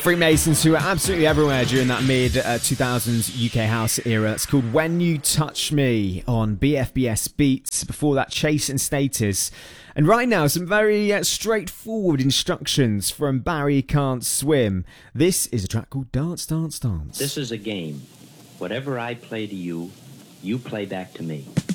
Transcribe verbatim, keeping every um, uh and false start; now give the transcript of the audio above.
Freemasons, who were absolutely everywhere during that mid uh, two thousands U K house era. It's called When You Touch Me on B F B S Beats. Before that, Chase and Status. And right now, some very uh, straightforward instructions from Barry Can't Swim. This is a track called Dance, Dance, Dance. This is a game. Whatever I play to you, you play back to me.